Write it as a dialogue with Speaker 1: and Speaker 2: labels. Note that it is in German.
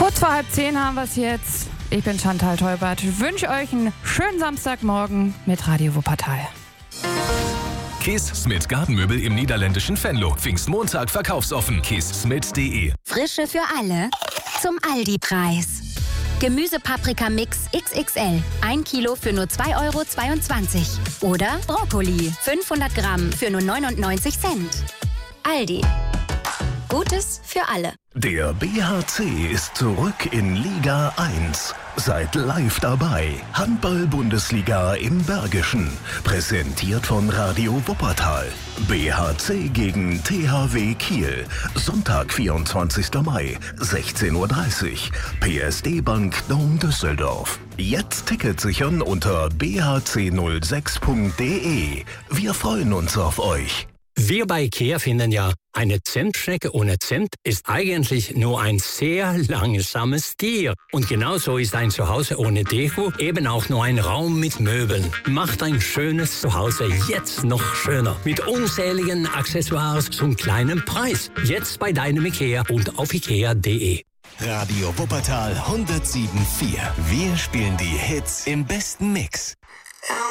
Speaker 1: Kurz vor 9:30 haben wir es jetzt. Ich bin Chantal Teubert. Ich wünsche euch einen schönen Samstagmorgen mit Radio Wuppertal.
Speaker 2: Kees Smit Gartenmöbel im niederländischen Venlo. Pfingstmontag verkaufsoffen. keessmit.de.
Speaker 3: Frische für alle zum Aldi-Preis. Gemüsepaprika-Mix XXL. 1 Kilo für nur 2,22 €. Oder Brokkoli. 500 Gramm für nur 99 Cent. Aldi. Gutes für alle.
Speaker 4: Der BHC ist zurück in Liga 1. Seid live dabei. Handball-Bundesliga im Bergischen. Präsentiert von Radio Wuppertal. BHC gegen THW Kiel. Sonntag, 24. Mai, 16:30 Uhr. PSD Bank Dom Düsseldorf. Jetzt Ticket sichern unter bhc06.de. Wir freuen uns auf euch.
Speaker 5: Wir bei IKEA finden ja, eine Zentschnecke ohne Zent ist eigentlich nur ein sehr langsames Tier. Und genauso ist ein Zuhause ohne Deko eben auch nur ein Raum mit Möbeln. Macht ein schönes Zuhause jetzt noch schöner. Mit unzähligen Accessoires zum kleinen Preis. Jetzt bei deinem IKEA und auf ikea.de.
Speaker 6: Radio Wuppertal 107.4. Wir spielen die Hits im besten Mix.